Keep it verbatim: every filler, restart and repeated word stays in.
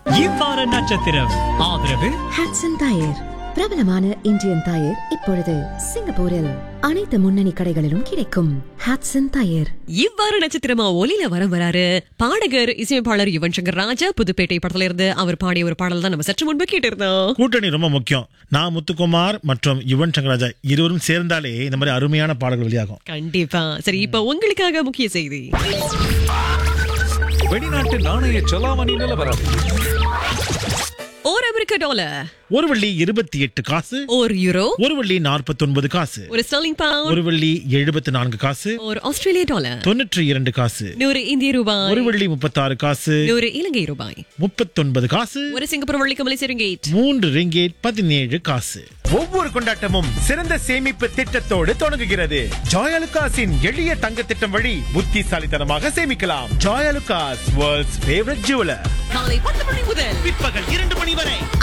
இவ்வார நட்சத்திரம் ஆதரவு ஹட்சன் டயர், பிரபலமான இந்தியன் டயர், இப்பொழுது சிங்கப்பூரில் அனைத்து முன்னணி கடைகளிலும் கிடைக்கும். ஹட்சன் டயர். இவ்வாறு நட்சத்திரமா ஒலியில வர வராரு பாடகர் இசையமைப்பாளர் யுவன் சங்கர் ராஜா. புதுப்பேட்டை படத்துல இருந்து அவர் பாடிய ஒரு பாடல் தான் நம்ம சற்று முன்பு கேட்டிருந்தோம். கூட்டணி ரொம்ப முக்கியம். நான் முத்துக்குமார் மற்றும் யுவன் சங்கர் ராஜா இருவரும் சேர்ந்தாலே இந்த மாதிரி அருமையான பாடல்கள் வெளியாகும். கண்டிப்பா. சரி, இப்ப உங்களுக்காக முக்கிய செய்தி. வெளிநாட்டு நாணய செலாவணி நிலவரம். ஒரு அமெரிக்க டாலர் ஒரு வெள்ளி இருபத்தி எட்டு காசு, ஒரு யூரோ ஒரு வெள்ளி நாற்பத்தி ஒன்பது காசு, ஒரு ஸ்டெர்லிங் பவுண்ட் ஒரு வெள்ளி எழுபத்தி நான்கு காசு, ஒரு ஆஸ்திரேலிய டாலர் தொன்னூற்றி இரண்டு காசு, நூறு இந்திய ரூபாய், ஒரு வெள்ளி முப்பத்தி ஆறு காசு, நூறு இலங்கை ரூபாய், முப்பத்தி ஒன்பது காசு, ஒரு சிங்கப்பூர் வள்ளிக்கு மலேசிய ரிங்கேட், மூன்று ரிங்கேட் பதினேழு காசு. ஒவ்வொரு கொண்டாட்டமும் சிறந்த சேமிப்பு திட்டத்தோடு தொடங்குகிறது. ஜாயலுகாஸின் எளிய தங்க திட்டம் வழி புத்திசாலித்தனமாக சேமிக்கலாம். Joyalukkas, world's favourite jeweller. காலை பத்து மணி முதல் பிற்பகல் இரண்டு மணி வரை